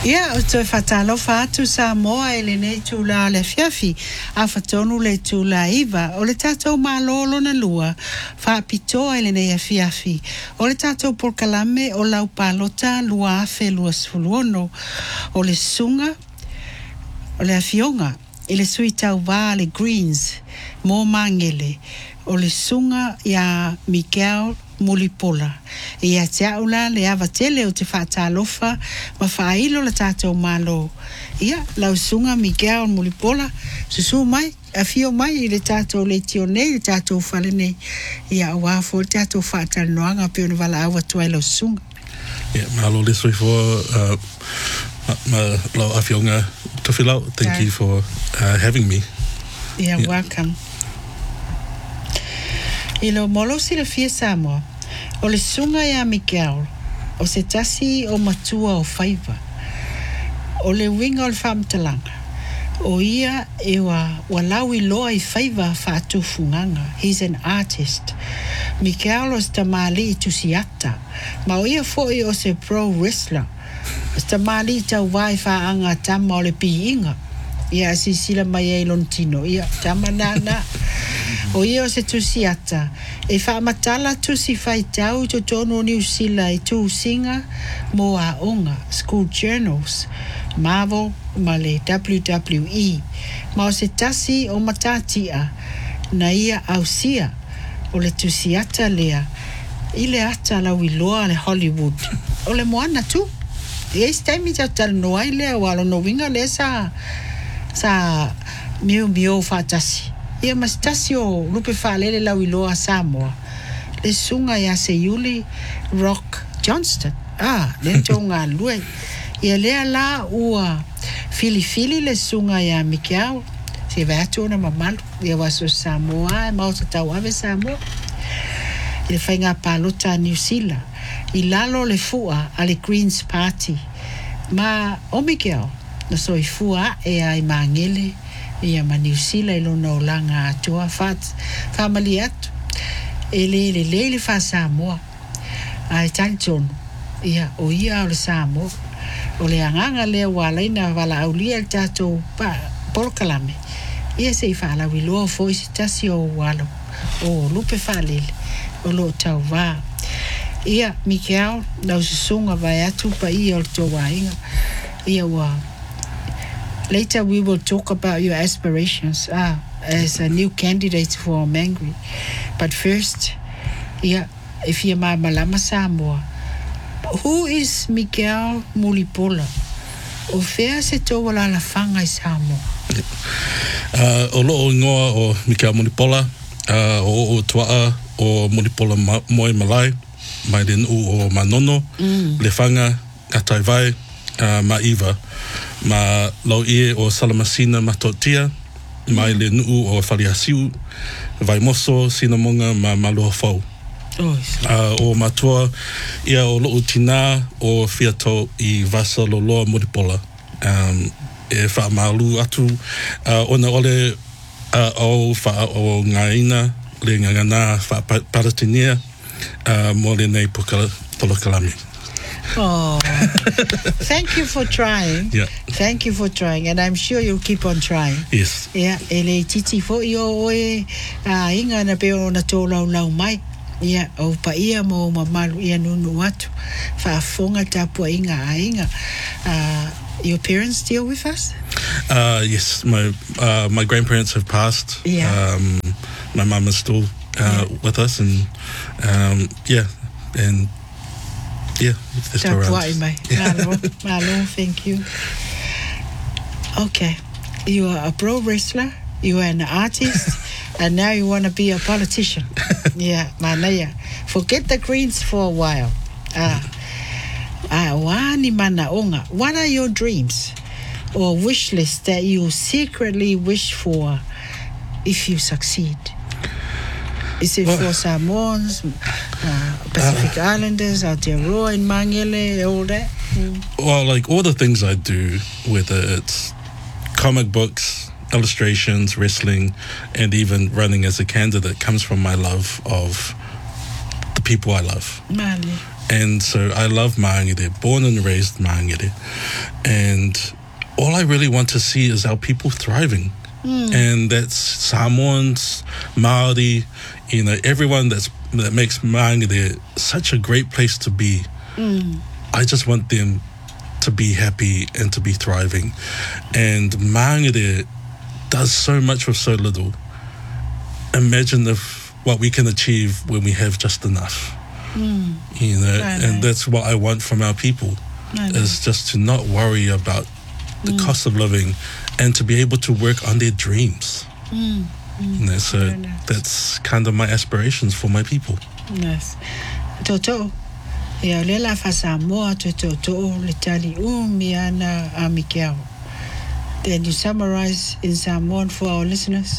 Ia, o toi whatalofa atu sa moa e le nei tūla le fiafi, a whatonu le tūla iwa, o le tātou mālolo na lua, whaapitoa e le nei a fiafi, o le tātou porkalame o lau pālota lua afe lua sfuluono, o le sunga, o le afionga, e le sui tau wā le greens, mō mangele, o le sunga ia Miguel Mulipola. Ia te aula le awa tele o te whaatalofa ma whailo la tātou malo. Ia, lau sunga Miguel Mulipola, susu mai, a fio mai i le tātou le tio nei, le tātou whale nei. Ia, wafo le tātou whaatanoanga pio na wala awa tuai lau sunga. Ia, malo le sui for ma lau awhionga tawhilau. Thank you for having me. Yeah, welcome. I lo molo si le fia Samoa, o le sunga ia Miguel, o se tasi o matua o whaiva, o le winga o le whamtalanga, o ia e walau I loa I whaiva whaatu funganga. He's an artist. Miguel o sta mali I tusiata, ma o ia foi o se pro wrestler, sta mali tau wai whaanga tama o le piinga, ia sisila mai e lontino, ia tama na. O ia o se tusiata, e whaamatala tusi whai tau to tono New Zealand I tu singa mo a onga, school journals, Marvel, ma le WWE, ma o se tasi o matatia, na ia ausia, o le tusiata lea, I le ata lau I loa le Hollywood, o le moana tu, e staimi tau tala noai lea, walo no winga le sa mio whaatasi. Ia mastasi o lupe whalele lau I loa Samoa. Le sunga ia se Yuli Rock Johnston. Le tonga lue. Ia lea la ua fili le sunga ia Miguel. Se vatu na mamalu. Ia waso Samoa. Mauta tau ave Samoa. Ia whainga palota New Zealand. I lalo le fua a le Greens Party. Ma o Miguel. Na so I fua e ai mangele. Ia ma New Zealand ilo no langa atua family atu e le fa Samoa ai tali tonu ia o ia o le Samoa o le anganga le walaina wala aulia le tatou porkalame ia se fa la wilo foi se tasi o walo o lupe falele o lo tau va ia Miguel na sunga vai atu pa ia o towainga ia wa. Later we will talk about your aspirations as a new candidate for Mangry. But first, if you're my Malama Samoa, who is Miguel Mulipola? O fea se tō wala la whanga I Samoa? O loo ingoa o Miguel Mulipola, o tuaa o Mulipola moe malai, mai le nuu o Manono, le whanga, ngatai vai, ma iwa. Ma lau ie o Salamasina matotia, mai le nuu o Whaliasiu, vai moso, sinamonga ma malua fau. O matua, ia o loo tina o fiato I vasa loloa Mulipola. E wha malu atu, ona ole au wha o ngaina, le ngangana wha paratinia, mo le nei polokalami. Oh, thank you for trying. Yeah. Thank you for trying, and I'm sure you'll keep on trying. Yes. Yeah, ele titi fo yo oe inga na pe ona to lau mai. Yeah, o pa ia mo mamalu ia nunu atu. Fa fonga tapu inga. Your parents still with us? Yes, my grandparents have passed. Yeah. My mum is still with us, and and. Yeah, it's still around. Malo, thank you. Okay, you are a pro wrestler, you are an artist, and now you want to be a politician. Yeah, manaya. Forget the Greens for a while. Wani mana onga. What are your dreams or wish lists that you secretly wish for if you succeed? Is it for Samoans, Pacific Islanders, Aotearoa, and Mangele, all that? Well, like all the things I do, whether it's comic books, illustrations, wrestling, and even running as a candidate, comes from my love of the people I love. Mali. And so I love Maangere, born and raised Maangere. And all I really want to see is our people thriving. And that's Samoans, Maori, everyone that makes Maangere such a great place to be. I just want them to be happy and to be thriving. And Maangere does so much with so little. Imagine what we can achieve when we have just enough. And that's what I want from our people, is just to not worry about the cost of living and to be able to work on their dreams. So that's kind of my aspirations for my people. Yes. Toto, ia lela fa Samoa toto le tali miana amikao. Can you summarize in Samoan for our listeners?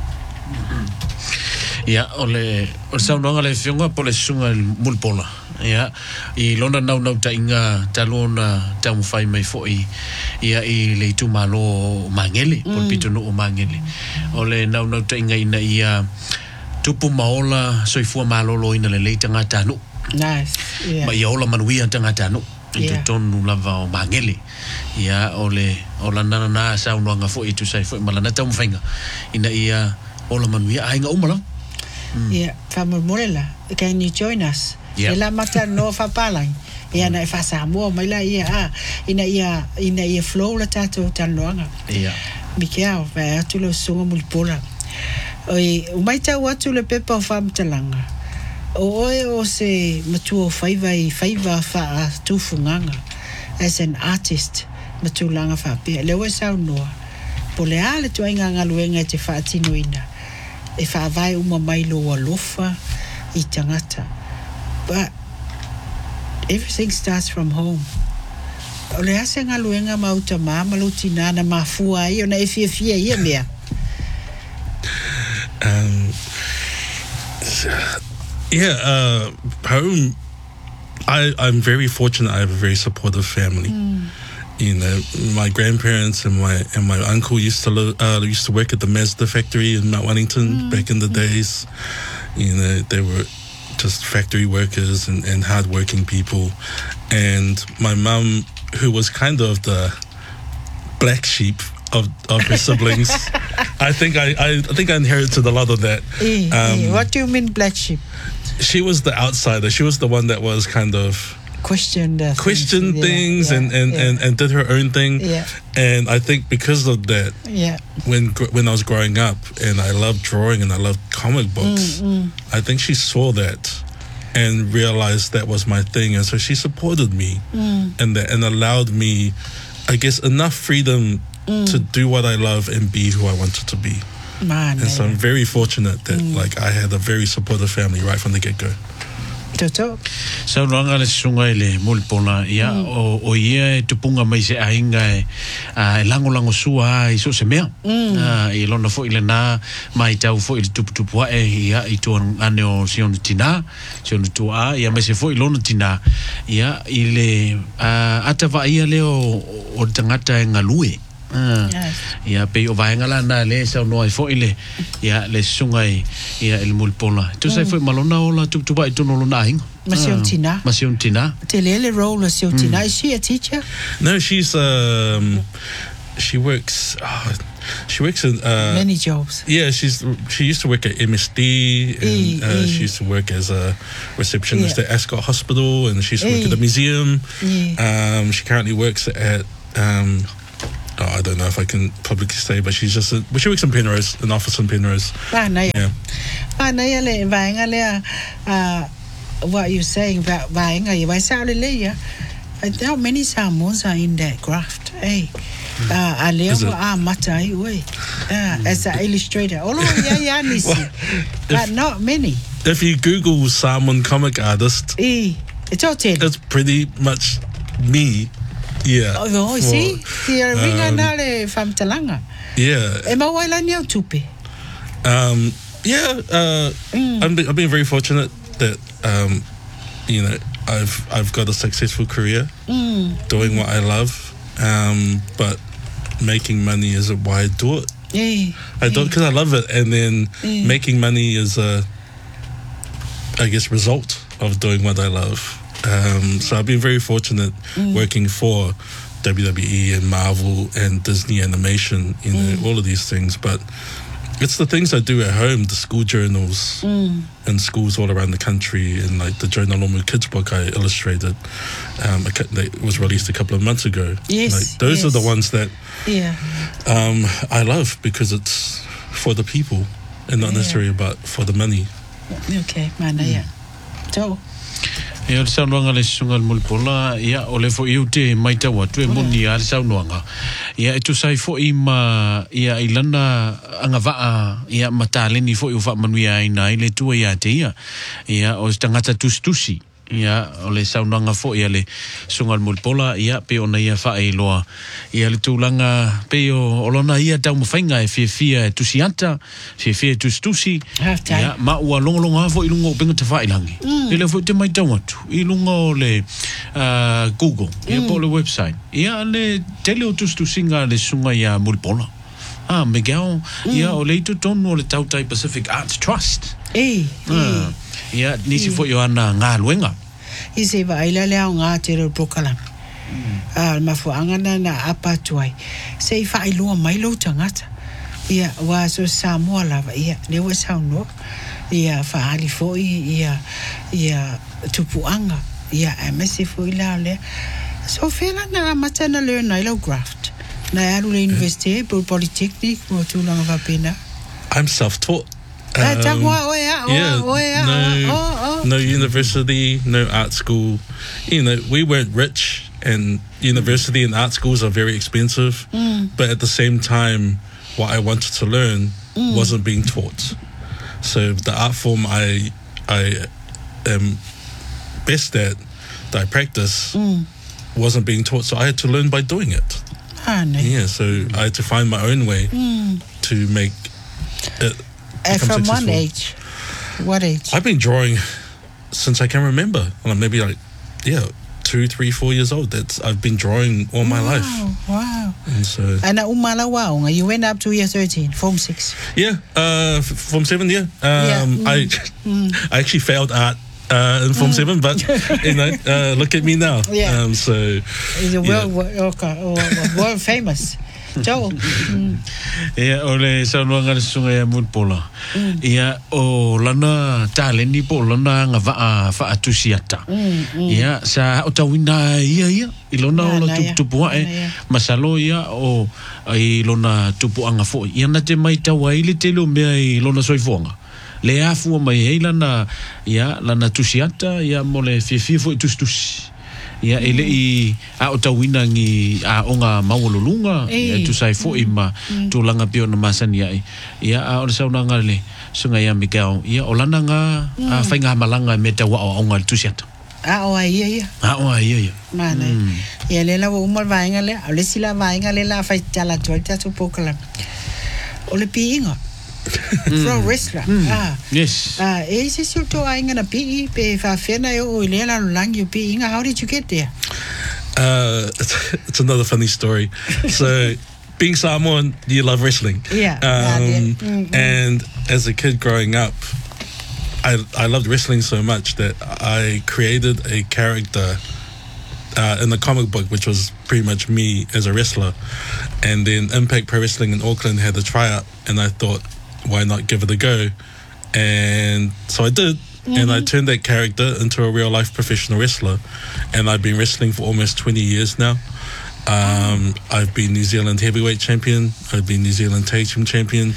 Ya, ole saunanga le fiunga po le sunga mulpola. Ya, I lona nau ta inga talona tamu fai mai foi. Ia I le tu malo mangele, por pito no mangele. Ole nau ta inga ina ia tupu maola soifua malolo ina le tanga tanu. Nice. Yeah. Ma ia ola manuia tanga tanu. Into tonu lava o mangele. Ia ola nana na saunanga foi tu sai foi malana tamu fainga. Ina ia ola manuia ainga umala. Yeah, Family Morella, can you join us? Yeah. Ela mata no fa palang. Ia na fa Samoa mai la ia ina ia flow la tato tanoanga. Yeah. Mikia va tu lo songa mulpola. Oi, mai ta watu le pepa fam talanga. O se matu faiva fa tu funganga as an artist matu langa fa pe. Le wa sa no. Pole ale tu inga ngaluenga te fa tinoina. E fa vai uma mai lo alofa I tangata. But everything starts from home. O le ase ngaluenga mauta mama lo tinana mafua I ona e fia ia mea. Home, I'm very fortunate. I have a very supportive family. My grandparents and my uncle used to work at the Mazda factory in Mount Wellington back in the days. They were just factory workers and hardworking people. And my mum, who was kind of the black sheep of her siblings, I think I inherited a lot of that. What do you mean black sheep? She was the outsider. She was the one that was kind of questioned things and did her own thing. And I think because of that, when I was growing up and I loved drawing and I loved comic books, I think she saw that and realized that was my thing, and so she supported me and allowed me, I guess, enough freedom to do what I love and be who I wanted to be. And so I'm very fortunate that I had a very supportive family right from the get-go. Toto. So longa le sunga le mulpona ia o ia tupunga mai se ainga lango sua I so se mea I lona fo ile na mai tau fo ile tupu ia I to ane o sion tina sion tua ia mai se fo ilona tina ia ile atava ia le o tangata ngalue ia pe o vaenga la na le sa no ai fo ile ia le sungai ia el mulpola tu sai foi malona ola tu ba tu no lona ing Masion Tina te le role of Masion Tina. Is she a teacher? No, she's she works in many jobs. Yeah, she used to work at MSD and she used to work as a receptionist at Ascot Hospital, and she used to work at the museum. She currently works at I don't know if I can publicly say, but she works in Penrose, an office in Penrose. What you're saying about vaenga, how many Samoans are in that graft? Hey, mata as an illustrator. But not many. If you Google Samoan comic artist, it's pretty much me. Yeah. Oh, see? Tia ringa nale fam talanga. Yeah. E mawaila ni au tupe. I've been very fortunate that I've got a successful career doing what I love, but making money isn't why I do it. I do it because I love it, and then making money is a, I guess, result of doing what I love. So I've been very fortunate working for WWE and Marvel and Disney Animation, all of these things. But it's the things I do at home, the school journals in schools all around the country, and like the Joe Nalomu kids book I illustrated that was released a couple of months ago. Yes, like, those are the ones that I love because it's for the people and not necessarily about for the money. Okay, mana so Ia le saunoanga le sunga mulpola ia o le fo iu te maitawa tue muni a le saunoanga ia e tu sai fo i ma ia i lana anga vaa ia mataleni fo i fa manuia ina i le tua ia te ia o tangata tustusi ia o le saunoanga fo ia le sunga mulpola ia pe ona ia fa e loa ia le tūlanga pe o lona ia tau mawhainga e fia e tusianta fia e tustusi ia ma ua longa fo i lunga o penga te whailangi le fo te mai tau atu i lunga o le Google ia po le website ia le tele o tustusinga le sunga ia mulpola Miguel ia o le ito tonu o le Tautai Pacific Arts Trust ia nisi fo yo ana ngā luenga i se va ila le ngā te ro pokala ma fo angana na apa tuai se fa i lo mai lo tangata ia wa so Samoa lava ia le wa sauno ia fa ali fo ia tupuanga ia mesi fo ila le so fela na matana le na ilo graft na alu le university po polytechnic mo tūlanga va pena. I'm self-taught. No university, no art school. We weren't rich, and university and art schools are very expensive. But at the same time, what I wanted to learn wasn't being taught. So the art form I am best at, that I practice, wasn't being taught. So I had to learn by doing it. Yeah, so I had to find my own way to make it. From what age? I've been drawing since I can remember. Maybe 2, 3, 4 years old. I've been drawing all my life. Wow. And so. And you went up to year 13, Form 6. Yeah, Form 7. Yeah. I actually failed art in Form 7, but look at me now. Yeah. So. It's a world famous. Joe. Ia o le saunoanga le sunga ia mulpola. Ia o lana taleni po lana nga vaa tusiata. Ia sa o tawina ia ilona o la tupua masalo ia o i lona tupuanga fo. Ia na te mai tawa i le telo mea i lona soifonga. Le afua mai e lana tusiata ia mo le fia fo i tustusi. Ia ele i a o tawina ngi a onga mawololunga e tu sai fo ima tu langa pio na masani ai ia a o saunanga le sunga ia Miguel ia o lana nga a fainga malanga me te wa o onga tu siata ia mana ia le la o mal vainga le o le sila vainga le la fai tala tualta tu pokala o le pinga pro wrestler yes is this your to ainga na pi pe fa fena o le la lang you pinga how did you get there it's another funny story. So being Samoan, you love wrestling. And as a kid growing up, I loved wrestling so much that I created a character in the comic book, which was pretty much me as a wrestler. And then Impact Pro Wrestling in Auckland had a tryout, and I thought, why not give it a go? And so I did. And I turned that character into a real life professional wrestler. And I've been wrestling for almost 20 years now. I've been New Zealand heavyweight champion. I've been New Zealand tag team champion.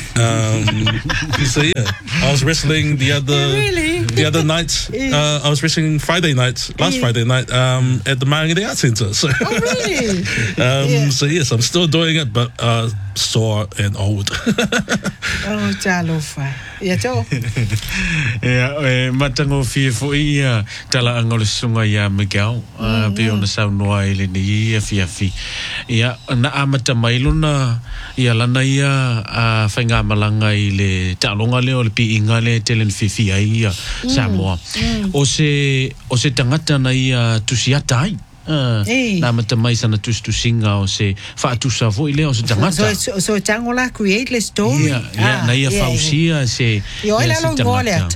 So yeah, I was wrestling the other night. I was wrestling Friday night, last Friday night, at the Maangere Arts Centre. So, so yes, I'm still doing it, but sore and old. Oh, talofa. Yeah, Joe. Yeah, matango fie fo ia tala angole sunga ia Miguel. Pe ona saunoa ele ni ia fi. Ia na amata mailona ia lana ia whainga malanga i le talonga leo le pi inga le telen fifi ia Samoa. O se tangata na ia tusiata ai. Na mata mai sana tusinga o se whaatusa fo i leo se tangata. So tangola create le story. Na ia whausia se tangata.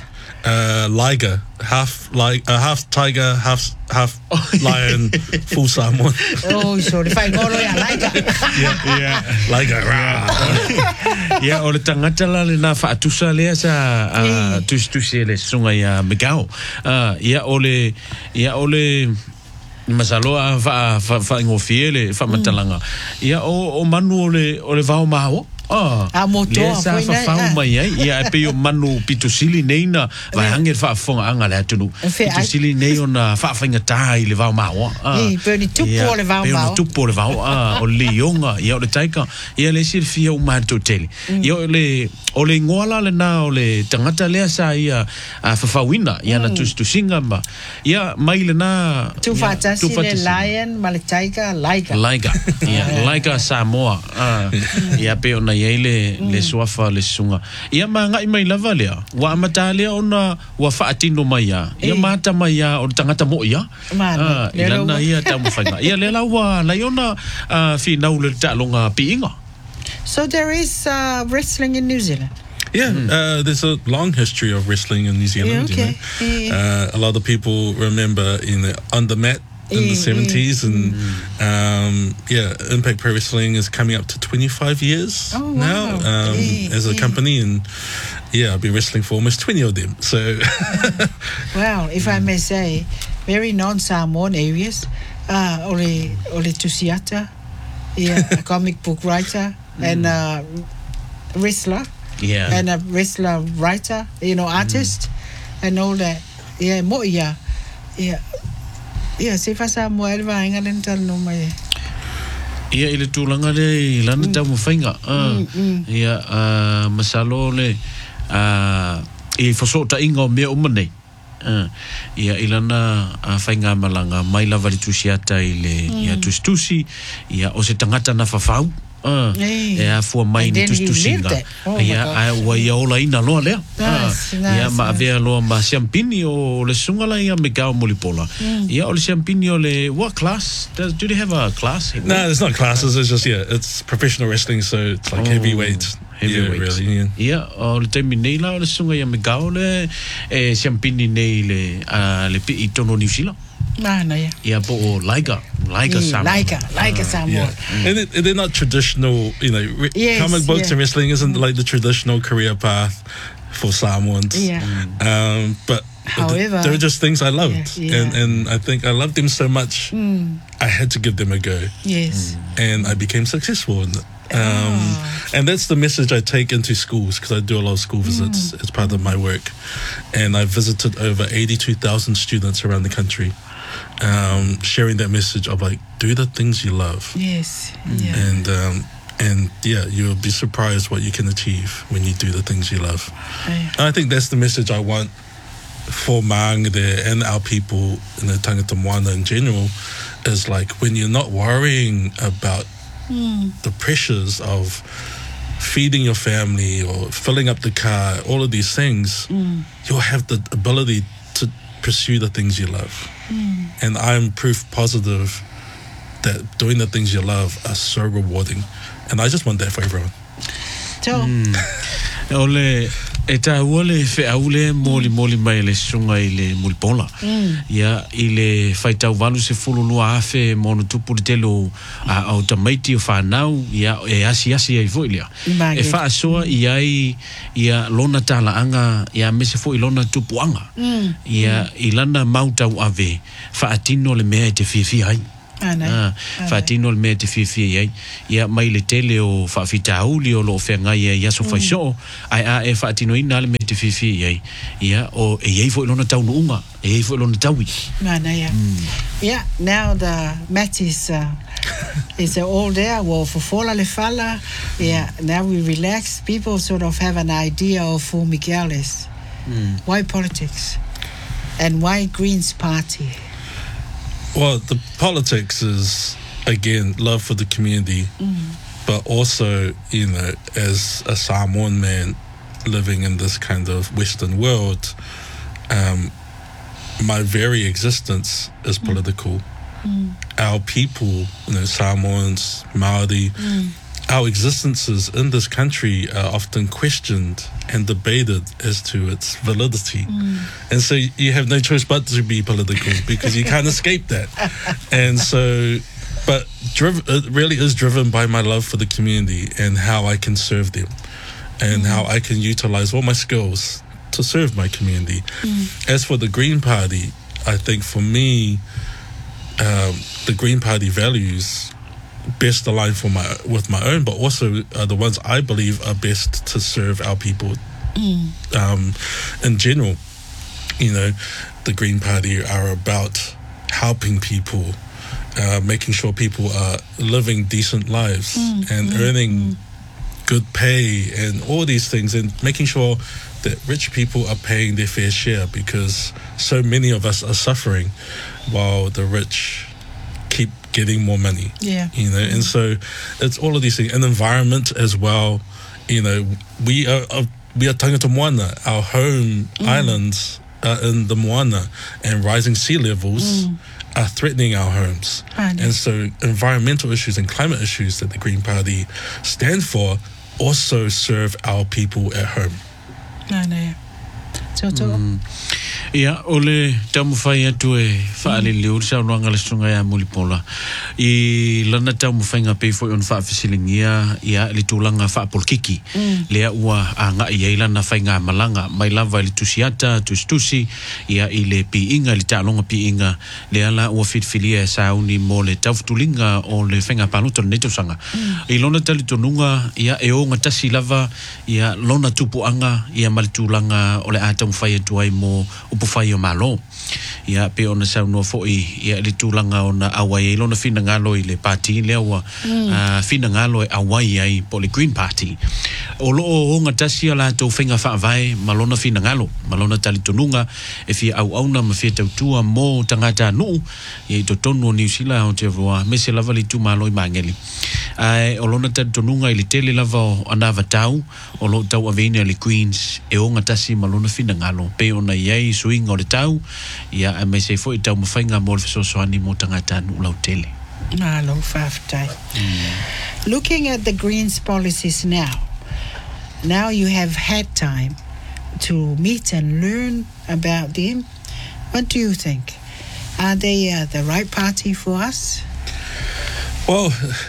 liger, half tiger, half lion, full Samoan. Oh, so if I go to Laika. Liger. Ia, o le tangata la le nā whaatusa lea sa tusi le sunga ia Megao. Ia o le masaloa whaingofie le whamatalanga. Ia o manu o le vao maho. A motoa sa whawhau mai ai. Ia e peo manu pitusili nei na vai hange whafonga anga le atunu. Pitusili nei o na whawhainga taha i le vao maho. Peo ni tupo o le vao maho. Peo ni tupo o le vao. O le ionga. Ia o le taika. Ia le sir fia umanto tele. Ia o le ngoala le na o le tangata lea sa ia whawhauina. Ia na tusinga ma. Ia mai le na... Tufatasi le lion ma le taika Laika. Ia Laika Samoa. Ia peo na iei le suafa le sunga. Ia ma ngai mai lava lea. Wa amata lea ona wa whaatino mai ia. Ia mata mai ia o tangata mo ia. Ilana ia tamu whainga. Ia le lawa la iona whinau le talonga piinga. So there is wrestling in New Zealand? Yeah, there's a long history of wrestling in New Zealand. Okay. You know? A lot of people remember on the mat in the 70s, and Impact Pro Wrestling is coming up to 25 years now as a company, and I've been wrestling for almost 20 of them. So, well, if I may say, very non-Samoan areas, Ole Tusiata, a comic book writer and a wrestler, and a wrestler writer, artist, and all that. Se fa Samoa e vainga le tal no mai. Ia ile tulanga le lana tamu whainga. Ia masalo le i whasota inga o mea umanei. Ia ilana whainga malanga mai lava le tusiata i le ia tusi ia o se tangata na whawhau. E a fua mai ni tusinga. Ia wa ia ola ina loa lea. Ia ma avea loa ma siampini o le sunga la ia Megao Mulipola. Ia o le siampini o le what class? Do they have a class? No, it's not classes. It's just it's professional wrestling, so it's like heavyweight. Really. Ia o le taimi nei la o le sunga ia Megao le siampini nei le pi i tono New Zealand. Yeah, but Laika Samoa. And they're not traditional, comic books and wrestling isn't like the traditional career path for Samoans. But however, they're just things I loved. And I think I loved them so much, I had to give them a go. Yes. And I became successful in it. And that's the message I take into schools, because I do a lot of school visits as part of my work. And I visited over 82,000 students around the country. Sharing that message of do the things you love. Yes. And you'll be surprised what you can achieve when you do the things you love. I think that's the message I want for Maang there and our people in the Tangata Moana in general, is when you're not worrying about the pressures of feeding your family or filling up the car, all of these things, you'll have the ability to pursue the things you love. And I'm proof positive that doing the things you love are so rewarding. And I just want that for everyone. Ole e tāua le wheaule moli mai le sunga i le Mulipola. Ia i le whaitau walu se fulunua awhe mono tupu le telo au tamaiti o whanau, ia e asi ai foilia. E whaasoa ia lona talaanga, ia mese fo i lona tupuanga. Ia i lana mautau ave, whaatino le mea te whiwhi ai. Whaatino le mea te whiwhi ai. Ia mai le tele o whaafitauli o lo whengai ia so whaiso, ai e whaatino ina le mea te whiwhi ai. Ia o e iei fo i lona taunu unga, e iei fo i lona taui. Yeah, now the mat is all there. Well, for fola le fala, now we relax. People sort of have an idea of who Miguel is. Why politics? And why Greens Party? Well, the politics is, again, love for the community, but also, as a Samoan man living in this kind of Western world, my very existence is political. Our people, Samoans, Māori, our existences in this country are often questioned and debated as to its validity. And so you have no choice but to be political because you can't escape that. And so, but it really is driven by my love for the community and how I can serve them and how I can utilize all my skills to serve my community. As for the Green Party, I think for me, the Green Party values best align with my own, but also are the ones I believe are best to serve our people in general. You know, the Green Party are about helping people, making sure people are living decent lives and earning good pay and all these things, and making sure that rich people are paying their fair share, because so many of us are suffering while the rich keep getting more money. You know, and so it's all of these things. And environment as well. You know, we are tangata moana. Our home islands are in the moana, and rising sea levels are threatening our homes. And so environmental issues and climate issues that the Green Party stand for also serve our people at home. Ia, ole tamu whai atu e whaale leo sa uruanga le sunga ya Mulipola. I lana tamu whai ngā peifo i on whaafisilingia ia li tūlanga whaapolkiki. Lea ua a ngā ia i lana whai ngā malanga. Mai lava li tusiata, tustusi, ia i le pi inga, li tālonga pi inga. Lea la ua whitwhilia e sauni mo le taufutulinga o le whai ngā pānuta le netosanga. I lona tali tonunga, ia e o ngā tasi lava, ia lona tupuanga, ia mali tūlanga o le ātamu whai atu ai mo upufai o malo. Ia pe ona saunua fo'i ia le tūlanga ona awai e lona whina ngalo i le party lea ua whina ngalo e awai ai po le Green Party. O loo o ngatasi a lātou whinga whaavai malona whina ngalo, malona tali tonunga e whia au auna ma whia tautua mō tangata nuu i to tonu o New Zealand o te roa me se lava li tū malo i mangeli. O lona tali tonunga i le tele lava o anawa tau o lo tau avena le Queens e o ngatasi malona whina ngalo pe ona iai suinga o le tau ia a me se foi tau mawhainga mo le whasosoani mo tangata nuu lau tele. Malo whaftai. Looking at the Greens policies now you have had time to meet and learn about them. What do you think? Are they the right party for us? Well,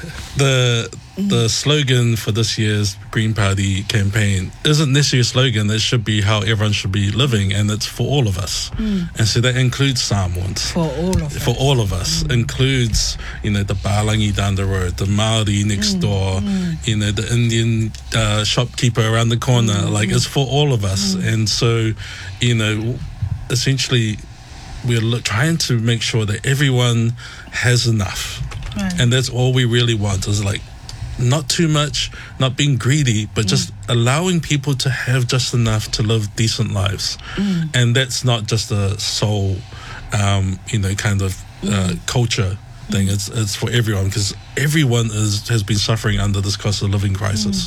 the slogan for this year's Green Party campaign isn't necessarily a slogan. It should be how everyone should be living, and it's for all of us. And so that includes Samoans. For all of us. Includes, you know, the Palangi down the road, the Maori next door, you know, the Indian shopkeeper around the corner. Like, it's for all of us. And so, you know, essentially, we're trying to make sure that everyone has enough. And that's all we really want, is like not too much, not being greedy, but just allowing people to have just enough to live decent lives. And that's not just a soul, you know, kind of culture thing. It's for everyone, because everyone has been suffering under this cost of living crisis.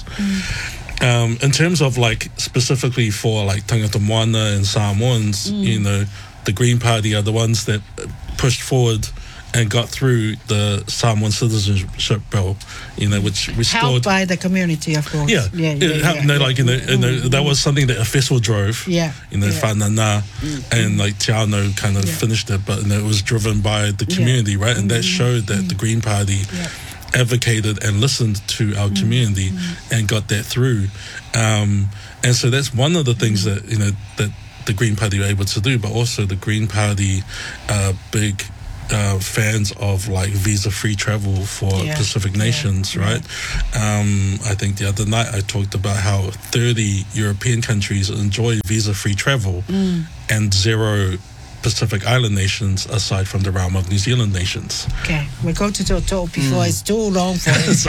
In terms of like specifically for like tangata moana and Samoans, you know, the Green Party are the ones that pushed forward and got through the Samoan citizenship bill, you know, which restored... Helped by the community, of course. Yeah. Like, you know, that was something that a festival drove. You know, Whanana and like Te Ano kind of finished it, but you know, it was driven by the community, right? And that showed that the Green Party advocated and listened to our community and got that through. And so that's one of the things that, you know, that the Green Party were able to do, but also the Green Party big fans of like visa-free travel for Pacific nations, right? I think the other night I talked about how 30 European countries enjoy visa-free travel and 0 Pacific Island nations aside from the realm of New Zealand nations. Okay, we'll go to Toto before it's too long for us.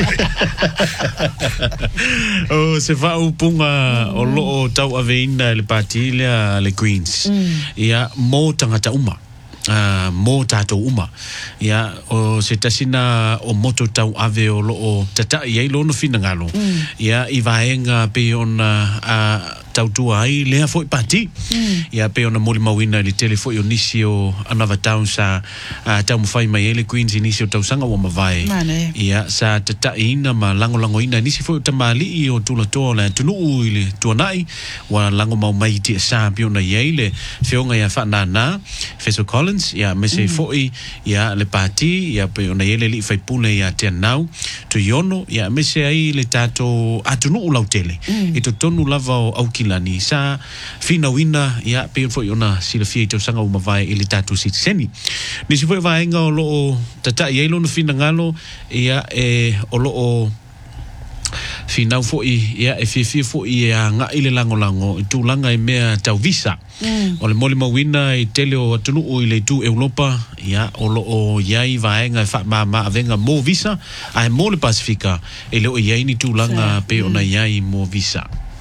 O se whaupunga o loo tau aveina le pati le Greens. Ia mō tangata uma. Mō tātou uma. Ia, o se tasina o moto tau ave o loo tatai ei lono whina ngalo. Ia, i vaenga pe ona tautua ai lea foi pati ia pe ona moli mawina le tele foi onisi o another town sa tau mawhai mai ele Queens inisi o tausanga o mawai ia sa tataina ma lango ina nisi foi o tamali i o tula toa la tunu ile tuanai wa lango mau mai ti sa pe ona iele feonga ia whanana Feso Collins ia mese foi ia le pati ia pe ona iele li fai pule ia te nau tu yono ia mese ai le tato atunu ulau tele i to tonu lava o aukilani sa fina wina ia pe foi ona sila fia i tausanga o mawai ili tato sitiseni nisi foi vaenga o loo tata ia ilo no fina ngalo ia o loo finau foi ia fifi foi ia nga ile lango tu langa e mea tau visa o le mole mawina i tele o atunu o ile tu Europa ia o lo iai vaenga fa ma avenga mo visa ai mo le Pasifika ele o iai ni tu langa pe ona iai mo visa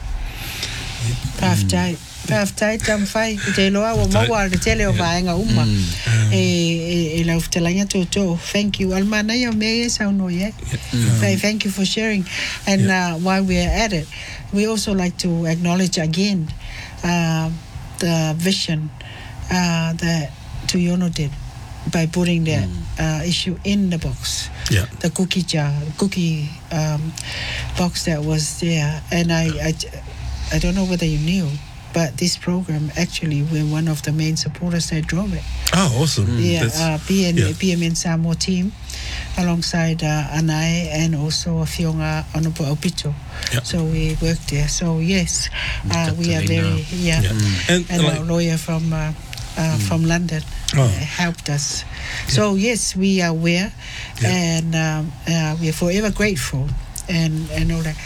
Paftai tam fai te loa o mawa le tele o vaenga uma e la uftelanya to thank you almana yo me sa no ye thank you for sharing and while we are at it we also like to acknowledge again the vision that Tuyono did by putting the issue in the box the cookie box that was there and I don't know whether you knew but this program actually we're one of the main supporters that drove it. Oh, awesome. PMN Samoa team alongside Anai and also Fionga Onopo Opito. So we worked there. So yes, we are very and a lawyer from London helped us. So yes, we are aware and we are forever grateful. And all that.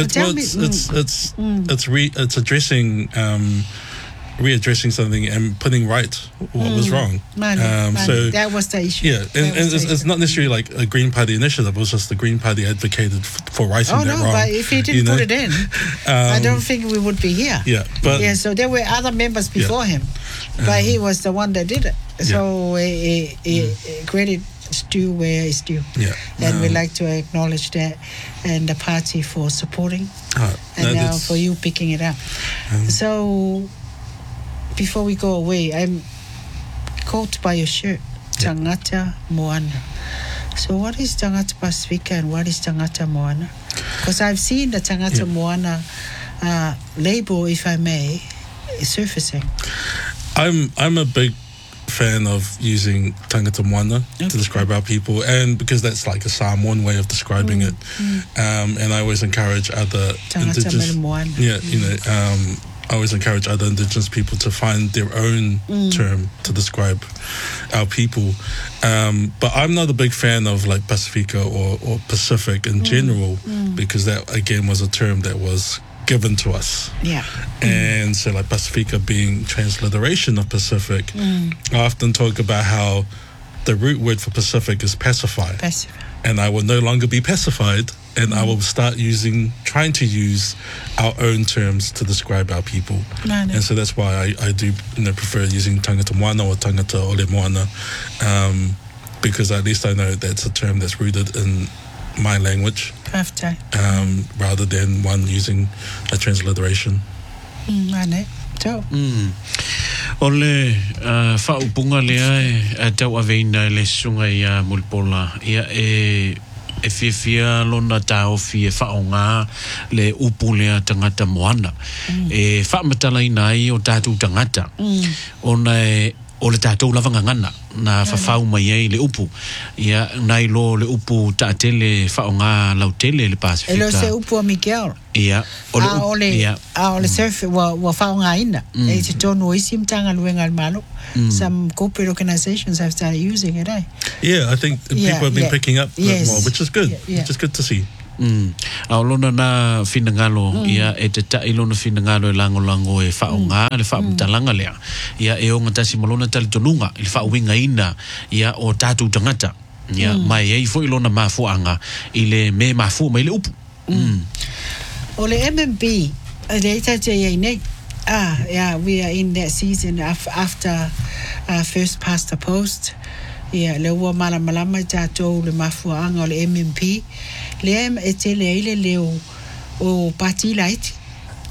It's addressing readdressing something and putting right what was wrong. So that was the issue. Yeah, and it's not necessarily like a Green Party initiative. It was just the Green Party advocated for righting that wrong. But if he didn't put it in, I don't think we would be here. So there were other members before him, but he was the one that did it. So credit due where it's due. And we like to acknowledge that and the party for supporting and now for you picking it up. So before we go away, I'm caught by your shirt, Tangata Moana. So what is Tangata Pasifika and what is Tangata Moana? Because I've seen the Tangata Moana label, if I may, surfacing. I'm a big fan of using Tangata Moana to describe our people, and because that's like a Samoan way of describing it, and I always encourage other indigenous, I always encourage other indigenous people to find their own term to describe our people. But I'm not a big fan of like Pasifika or Pacific in general, because that again was a term that was given to us. And so like Pasifika being transliteration of Pacific, I often talk about how the root word for Pacific is pacify. And I will no longer be pacified, and I will start trying to use our own terms to describe our people. And so that's why I do prefer using Tangata Moana or Tangata Ole Moana, because at least I know that's a term that's rooted in my language, rather than one using a transliteration. Ole whaupunga lea tau aveina le sunga ia Mulipola ia e whiwhia lona tau fi e whaonga le upu lea tangata Moana e whaamatala inai o tātou tangata ona o le tātou lavanga ngana na whawhau mai ei le upu ia nai lo le upu tātele whaonga lautele le Pasifika. Elo se upu a Miguel. Ia o le surf wa whaonga ina e te tonu isim tanga luenga malo. Some corporate organizations have started using it, Yeah, I think people have been picking up more, which is good. Which is good to see. Aolona na finangalo ia e te tailona finangalo e lango e whaonga le whaamatalanga lea ia e o ngatasi malona tali tonunga i whaowinga ina ia o tātou tangata ia mai ei fo ilona mafuanga i le me mafu mai le upu o le MMP le itatea iei nei we are in that season after first past the post le ua malama i tātou le mafuanga o le MMP le e tele ile leo o party light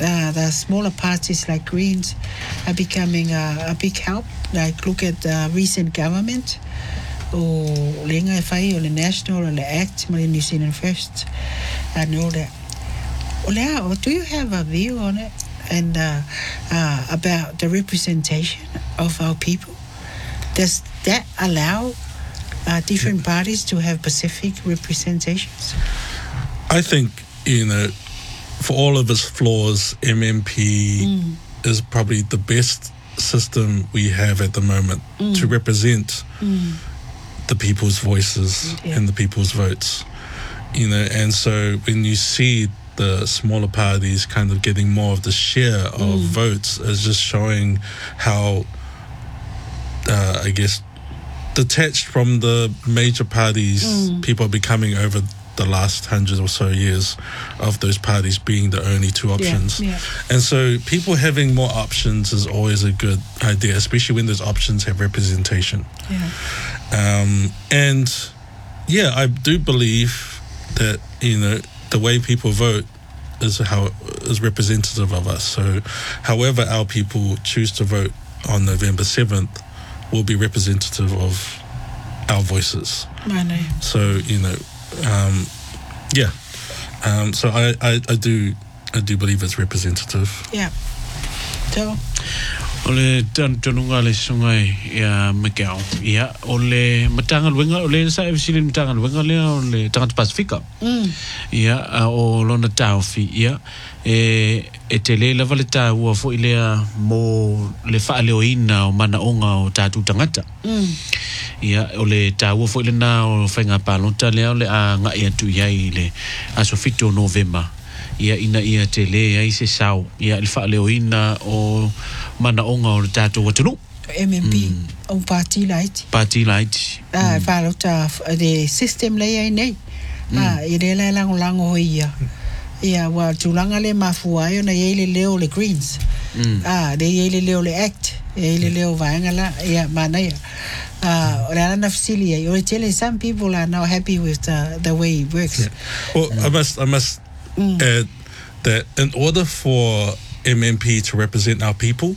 the smaller parties like Greens are becoming a big help. Like look at the recent government, or Lenga Fai, or the National, or the Act, New Zealand First, and all that. Or do you have a view on it and about the representation of our people? Does that allow different parties to have specific representations? I think, for all of its flaws, MMP is probably the best system we have at the moment to represent the people's voices and the people's votes. And so when you see the smaller parties kind of getting more of the share of votes, is just showing how, I guess, detached from the major parties people are becoming over the last 100 or so years of those parties being the only two options. And so people having more options is always a good idea, especially when those options have representation. And I do believe that, the way people vote is representative of us. So however our people choose to vote on November 7th will be representative of our voices. So, so I do believe it's representative. So ole tantununga le sungai ya Macau ya ole matangal wenga ole sa efisilin matangal wenga le ole tangat Pasifika ya o lona taufi ya e tele la valeta wo fo ile mo le fa le oina o mana onga o tatu tangata ya ole ta wo fo ile na o fenga palonta le ole a nga ya tu ya ile aso fito November ia ina ia tele ia se sau ia le fa le oina o mana onga o tatu watunu MMP o party light falota the system le ia nei ile la lango ia wa tulanga le mafua yo na ile leo le Greens de ile leo le Act ile leo vaangala ia mana ia some people are now happy with the way it works. Well, I must add that in order for MMP to represent our people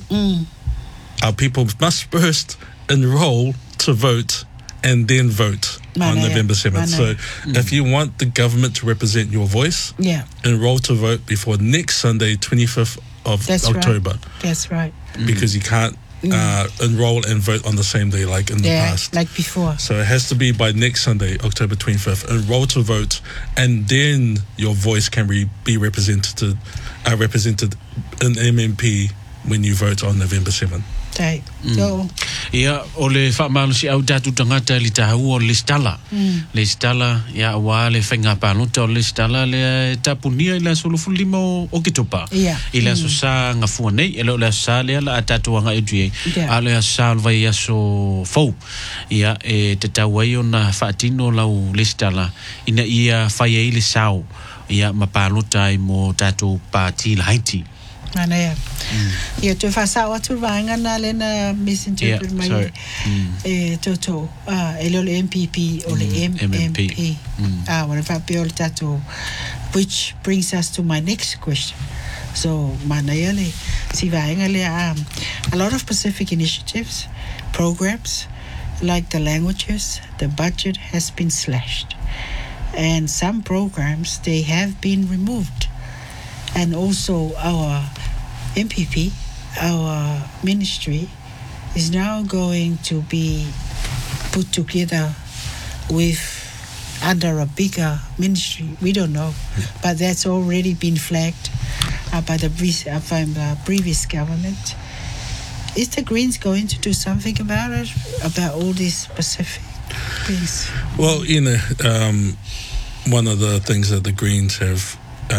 must first enroll to vote and then vote on November 7th. So if you want the government to represent your voice, enroll to vote before next Sunday, 25th of October. Right. That's right. Because you can't enroll and vote on the same day like in the past. Like before. So it has to be by next Sunday, October 25th. Enroll to vote, and then your voice can be represented in MMP when you vote on November 7th. Tai. So ia ole fa malusi au datu tangata li tahu le stala. Le stala ia wa le fenga palonta le stala le tapunia ila solufulimo o kitopa. Ila so sa ngafua nei ela le sa le ala atatu nga edue. Ale sa vai ya so fo. Ia te tawai ona fatino lau le stala ina ia fa ye le sao. Ia mapalota mo tatu party Haiti. Mana ia tu fasa watu vanga na lena misinterpret mai toto ele MPP or MMP what about bill tato, which brings us to my next question. So mana ia le si vanga le a lot of specific initiatives, programs like the languages, the budget has been slashed, and some programs they have been removed. And also our MPP, our ministry, is now going to be put together under a bigger ministry. We don't know, but that's already been flagged by the previous government. Is the Greens going to do something about it, about all these specific things? Well, one of the things that the Greens have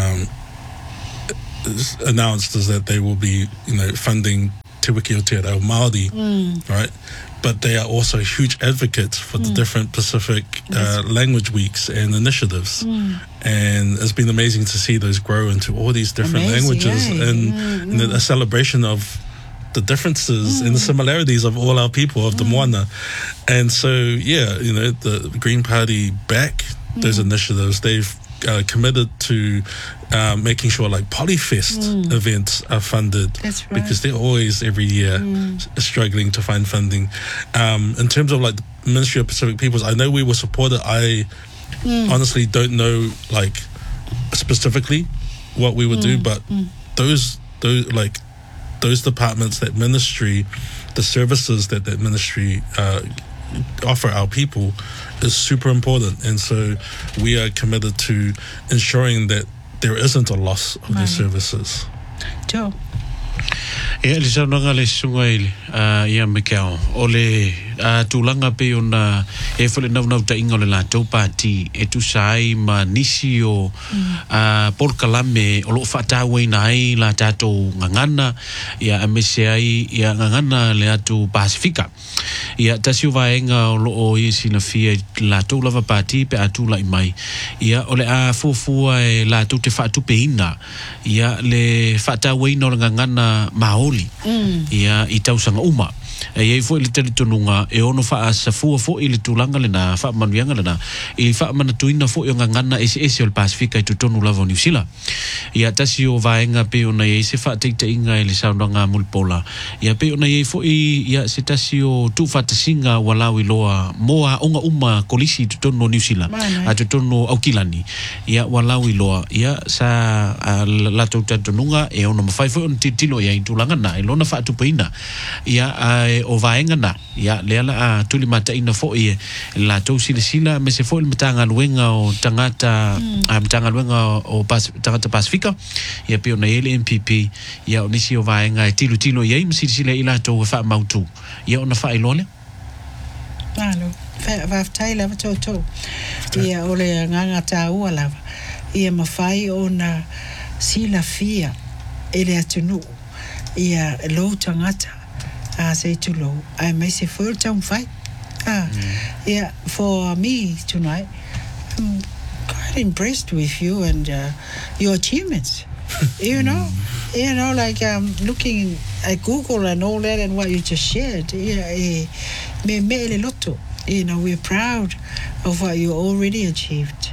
announced is that they will be, funding Te Wiki o Te Reo Māori, right? But they are also huge advocates for the different Pacific language weeks and initiatives. And it's been amazing to see those grow into all these different languages and a celebration of the differences and the similarities of all our people of the Moana. And so, the Green Party back those initiatives. They've committed to making sure like Polyfest events are funded. That's right. Because they're always every year struggling to find funding. In terms of like the Ministry of Pacific Peoples, I know we were supported. I honestly don't know like specifically what we would do, but those departments, that ministry, the services that ministry offer our people is super important, and so we are committed to ensuring that there isn't a loss of these services. Joe. Ia le saunanga le sunga ile ia me kao o le tūlanga pe ona e whale nau ta inga o le lātou pāti e tu sai ma nisi o Porkalame o lo whatau ina ai la tātou ngangana ia amese ai ia ngangana le atu Pasifika ia tasi o vaenga o lo o isi na fia lātou lava pāti pe atu la mai ia o le a fufua e lātou te whatupe ina ia le whatau ina o le ngangana maoli ia i tausanga uma e ei foi le tele tonunga e ono fa sa fu i le tulanga le na fa manuanga le na i fa mana tuina fo nga ngana ese o le Pasifika i tonu lava New Zealand ia tasi o vaenga pe ona e se fa te inga le saunanga mulpola ia pe ona e fo ia se tasi o tu fa singa walau i loa moa onga uma kolisi tonu New Zealand a tonu Aukilani ia walau i loa ia sa la tonunga e ona mafai fo on titilo ia i tulanga na e lona fa tu peina ia o vaenga na ia leala a tuli mata ina fo i la tau sila me se fo il matanga luenga o tangata matanga luenga o tangata Pasifika ia pe ona ele MPP ia o nisi o vaenga e tilo ia im sila ila tau fa mautu ia ona fa ilole Alo fa taila to ia ole nganga tau ala ia mafai ona sila fia ele atunu ia lo tangata say too low. I may say full time fight. Yeah, for me tonight, I'm quite impressed with you and your achievements. you know, like looking at Google and all that and what you just shared. Yeah, me lotto. You know, we're proud of what you already achieved.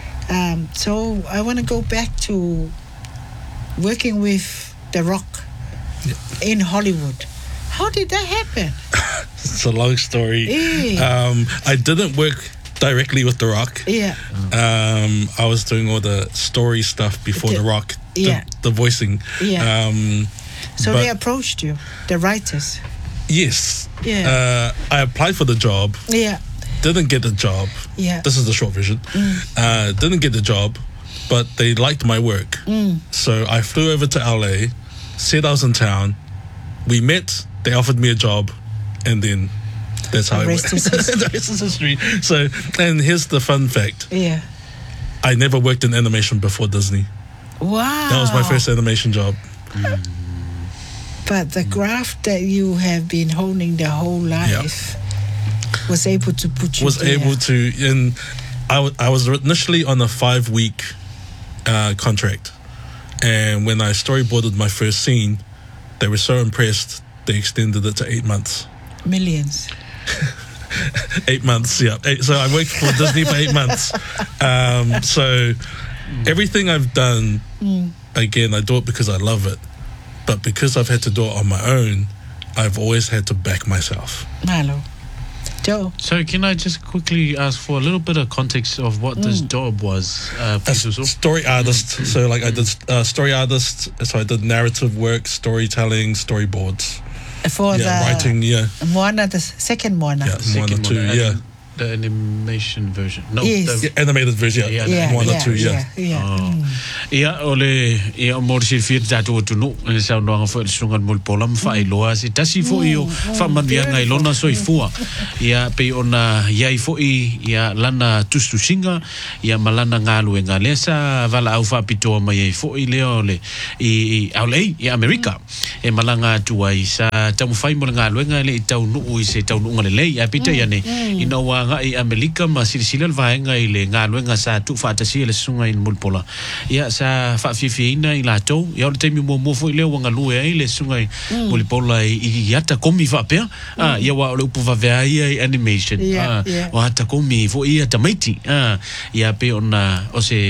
So I want to go back to working with The Rock in Hollywood. How did that happen? It's a long story. Yeah. I didn't work directly with The Rock. Yeah. I was doing all the story stuff before The Rock. The voicing. Yeah. So they approached you, the writers. Yes. Yeah. I applied for the job. Yeah. Didn't get the job. Yeah. This is the short version. Didn't get the job, but they liked my work. So I flew over to LA, said I was in town. We met. They offered me a job, and then that's how it went. The rest is history. So, and here's the fun fact. Yeah. I never worked in animation before Disney. Wow. That was my first animation job. But the craft that you have been honing the whole life was able to put you there. Able to, and I was initially on a 5-week contract, and when I storyboarded my first scene, they were so impressed, they extended it to 8 months. Millions. 8 months, yeah. So I worked for Disney for 8 months. So everything I've done, again, I do it because I love it. But because I've had to do it on my own, I've always had to back myself. Hello. Joe. So can I just quickly ask for a little bit of context of what this job was? Story artist. So like I did story artist. So I did narrative work, storytelling, storyboards. For the writing, Moana, the second Moana. Yeah, Moana 2, The animation version. No, yes. the animated version. Moana 2, Ia ole ia morsi fir tatu tunu sa no fo sungan mul polam fa iloa si tasi fo io fa manvianga ilona soifua ia pe ona ia fo ia lana tustusinga ia malana ngalu ngalesa vala au fa pito mai fo i leo le i aulei ia America e malanga tuai sa tamu fai mo ngalu ngale tau nu i se tau nu ngale le ia pita ia ne ina wa i America ma silsila vaenga i le ngalu nga sa tu fa tasi le sunga in mul pola ia sa fa fifina i lato ia le temi mo fo i le wanga lue ai le sunga mul pola i ata komi fa pe ia wa le upu va vai animation wa ata komi fo ia tamaiti ia pe ona o se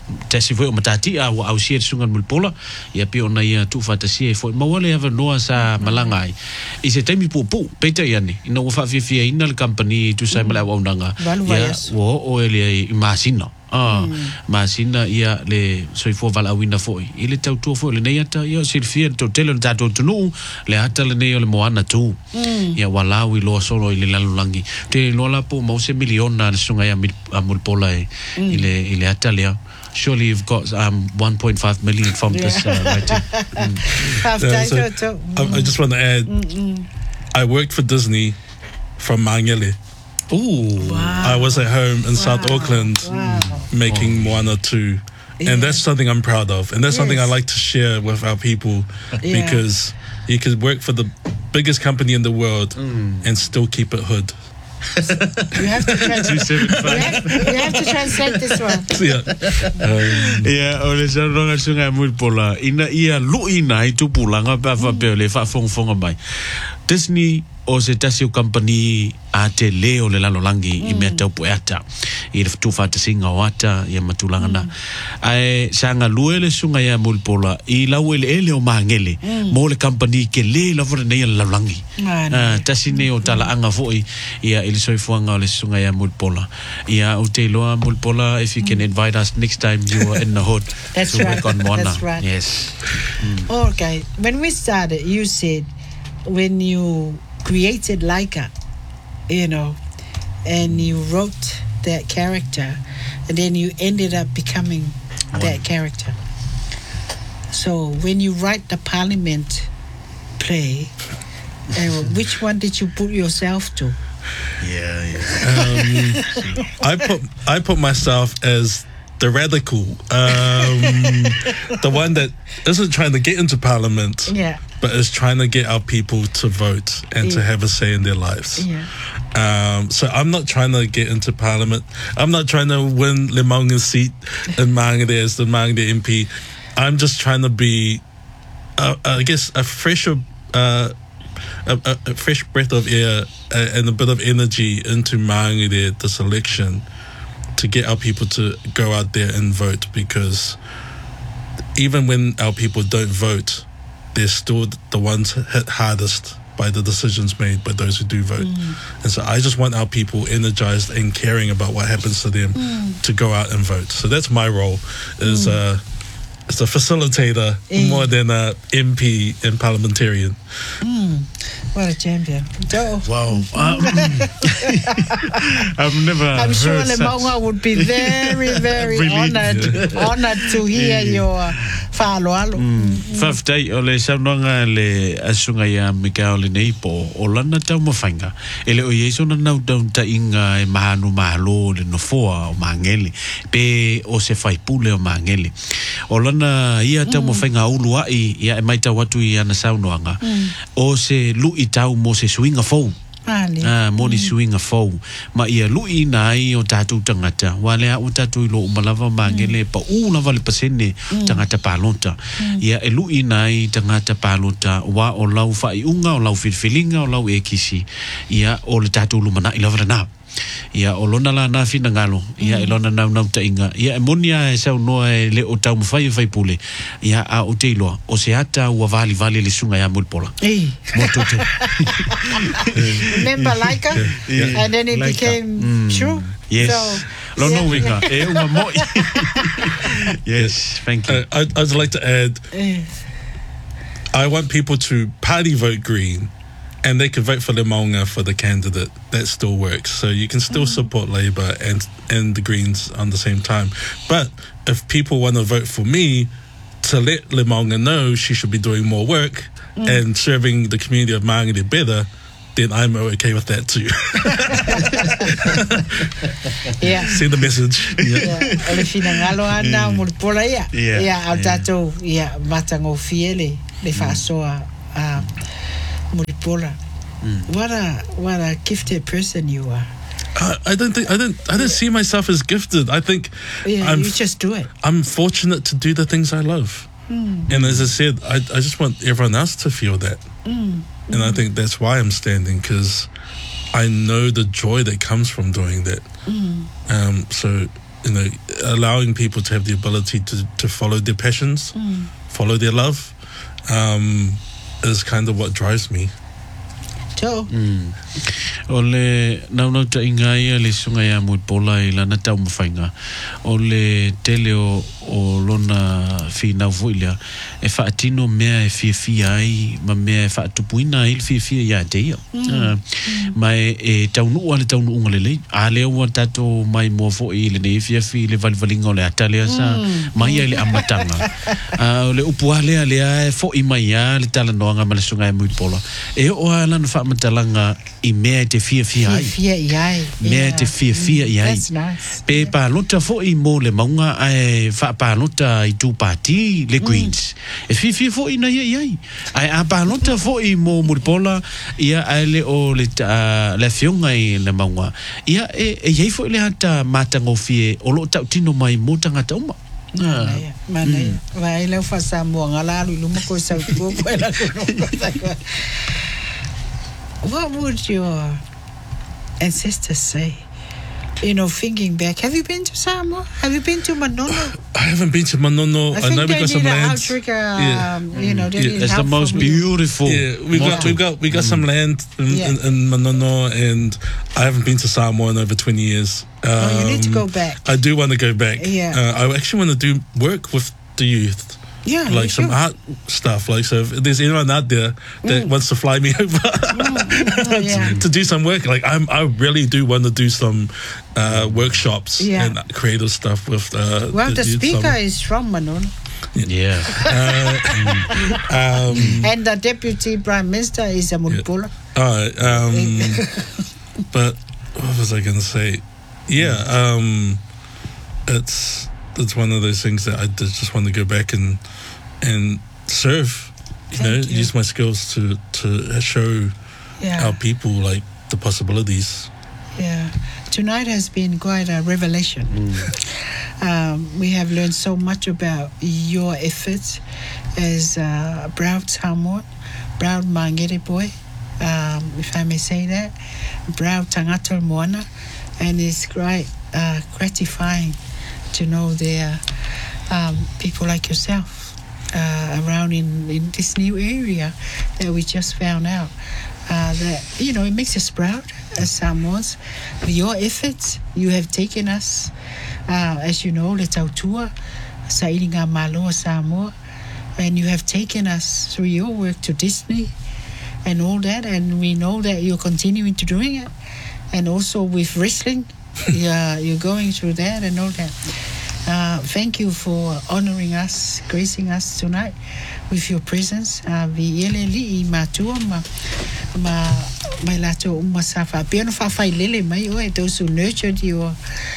tasi foi o matati a au sia sungan mulpola ia pe ona ia tu fa tasi foi mawale ava noa sa malangai I se taimi pu peita yani ina wa fa fia ina le company tu sai mala wa unanga ia o ele masina masina ia le soifo vala wina foi ile tau tu foi le nei ata ia silfia to tele ta to tunu le ata le nei le moana tu ia wala wi lo solo ile lalulangi te lo la po mo se miliona le sunga ia mulpola ile ata le surely you've got 1.5 million from this writing. I just want to add, I worked for Disney from Mangele. Ooh. Wow. I was at home in South Auckland making Moana 2. And that's something I'm proud of. And that's something I like to share with our people because you could work for the biggest company in the world and still keep it hood. You have to translate. You have to translate this one. Ole sa ronga sunga mulpola ina ia luina I tupulanga pa fa pe le fa fonga mai. Disney o se tasio company a te leo le lalolangi I mea tau poeata I le tu fa te singa wata ia matulanga na ai sanga luele sunga ia mulpola I lau ele o mangele mo le company ke le la vore nei la lalolangi tasi ne o tala anga foi ia ile soifuanga le sunga ia mulpola ia o te loa mulpola if you can invite us next time you are in the hood That's to right. work on Moana. That's right. Yes. Okay, when we started, you said when you created Laika, and you wrote that character, and then you ended up becoming that character. So when you write the Parliament play, which one did you put yourself to? I put myself as the radical, the one that isn't trying to get into Parliament, but is trying to get our people to vote and to have a say in their lives. So I'm not trying to get into Parliament. I'm not trying to win Le Maunga's seat in Mangere as the Mangere MP. I'm just trying to be, I guess, a fresher, a fresh breath of air and a bit of energy into Mangere this election, to get our people to go out there and vote, because even when our people don't vote, they're still the ones hit hardest by the decisions made by those who do vote. And so I just want our people energized and caring about what happens to them to go out and vote. So that's my role, is as a facilitator more than a MP and parliamentarian. What a champion. Joe. Wow. I've never I'm sure heard Le Maunga would be very, very honored to hear your whaaloalo. Whawhitai o le saunanga le asunga ia mika o le neipo o lana tau mawhainga. Ele o yeso na nau tau ta inga e mahanu mahalo le nofoa o mangele. Pe o se whaipule o mangele. O lana ia tau mawhainga uluai ia e mai tau watu i ana saunoanga. O se lui tau mo se suinga fou. Mo ni suinga fou. Ma ia lui nai o tātou tangata. Wale a o tātou ilo umalava mangele pa lava le pasene tangata palota. Ia e lui nai tangata palota wa o lau whaiunga, o lau whirwhilinga, o lau ekisi. Ia o le tātou lumana I lava na. Ia o lona la na fina ngalo ia e lona nau ta inga ia e monia e sau noa e le o tau mwhai pule ia a o teilo o se ata ua vali le sunga ia mulpola motote Remember Laika? And then it became true? Yes. So, Lono winga e uma moi. Yes, thank you. I'd like to add, I want people to party vote Green, and they can vote for Le Maunga for the candidate. That still works. So you can still support Labour and the Greens on the same time. But if people want to vote for me, to let Le Maunga know she should be doing more work and serving the community of Mangere better, then I'm okay with that too. Send the message. Ole fina ngalo ana mulpola ia. Ia au tātou ia matango fiele le whaasoa mulpola. What a gifted person you are. I don't see myself as gifted. I think you just do it. I'm fortunate to do the things I love. And as I said, I just want everyone else to feel that. And I think that's why I'm standing, because I know the joy that comes from doing that. So allowing people to have the ability to follow their passions, follow their love, is kind of what drives me. Joe. O le naunau ta inga ia le sunga ia mui pola I lana tau mawhainga. O le tele o lona whina vuilia e whaatino mea e fia ai ma mea e whaatupuina ai le fia ia te ia. Mai e taunu ua le taunu unga le lei. A lea ua tato mai mua fo I le ne fia le valivalinga o le atalea sa mai ai le amatanga. O le upua lea e fo I mai ia le talanoanga ma le sunga ia mui pola. E o a lana whaamatalanga I mea te fia ai. Mea te fia ai. That's nice. Pe pālota fo I mo le maunga ai pālota I tū pāti le Queens. E fia fo I na ai. Ai a pālota fo I mo muripola ia ai le o le fionga I le maunga. Ia e iei fo I le hata mātango fie o lo tau tino mai mo tangata uma. Manea. Vai leo fa Samoa ngalalu luma ko sa ko la ko. What would your ancestors say? Thinking back, have you been to Samoa? Have you been to Manono? I haven't been to Manono. I know we got some land. It's the most beautiful. Yeah, we got some land in Manono, and I haven't been to Samoa in over 20 years. You need to go back. I do want to go back. Yeah. I actually want to do work with the youth. Yeah, like some art stuff. Like, so if there's anyone out there that wants to fly me over to do some work, like I really do want to do some workshops and creative stuff with. Well, the speaker is from Manono. Yeah. And the deputy prime minister is a Muripola. But what was I going to say? Yeah, it's one of those things that I just want to go back and serve, use my skills to show our people like the possibilities. Yeah, tonight has been quite a revelation. We have learned so much about your efforts as a proud Samoan, proud Mangere boy, if I may say that, proud Tangata Moana, and it's quite gratifying to know there are people like yourself around in this new area that we just found out. That it makes us proud as Samoans. Your efforts, you have taken us, as you know, le tautua sa ilinga malo Samoa, and you have taken us through your work to Disney and all that, and we know that you're continuing to doing it, and also with wrestling. You're going through that and all that. Thank you for honoring us, gracing us tonight with your presence. Vi matua mai lato umasafa. Piano fa fai lele mai oe those who nurtured your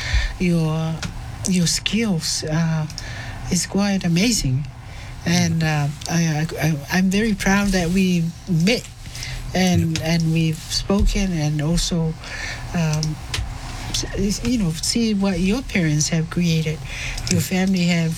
skills. It's quite amazing, and I'm very proud that we met and we've spoken and also. See what your parents have created, your family have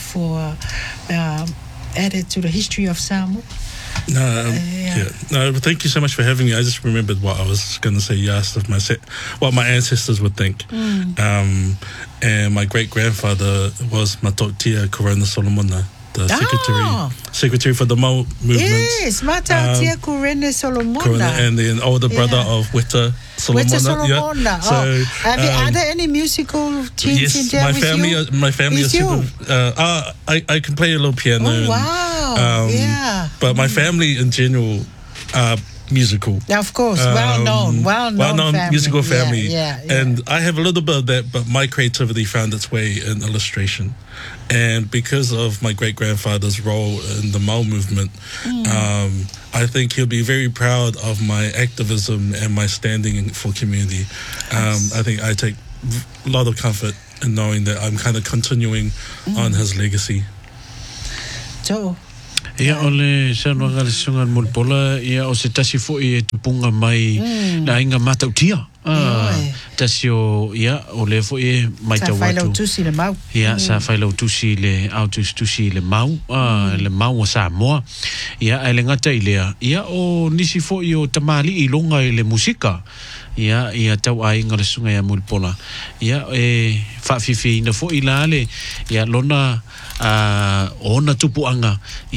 added to the history of Samoa. No, but thank you so much for having me. I just remembered what I was going to say. You asked if what my ancestors would think. And my great-grandfather was Matotia Corona Solomona, the secretary for the Mau movement. Yes, Matotia Corona Solomona. And the older brother of Weta Solomona. So, are there any musical tunes in there with you? My family is super. I can play a little piano. Oh, wow. But my family in general are musical. Of course, well-known musical family. Yeah. And I have a little bit of that, but my creativity found its way in illustration. And because of my great-grandfather's role in the Mau movement, I think he'll be very proud of my activism and my standing for community. I think I take a lot of comfort in knowing that I'm kind of continuing on his legacy. So, ia ole sanua ngale sunga mulpola ia o se tasi fo I tupunga mai na inga matautia tasi o ia o le fo I mai tawatu sa whailau tusi le mau sa whailau tusi le autus tusi le mau le mau o Samoa ia ai le ngata I lea ia o nisi fo I o tamali I longa I le musika ia tau ai ngale sunga ia mulpola ia fa fifi na fo ilale ia lona ona tupuanga